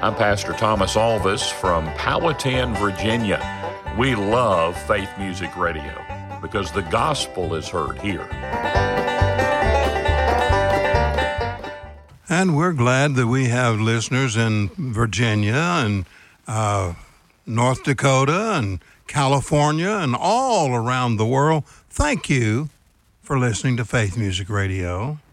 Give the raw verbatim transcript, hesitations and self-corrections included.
I'm Pastor Thomas Alvis from Powhatan, Virginia. We love Faith Music Radio because the gospel is heard here. And we're glad that we have listeners in Virginia and uh, North Dakota and California and all around the world. Thank you for listening to Faith Music Radio.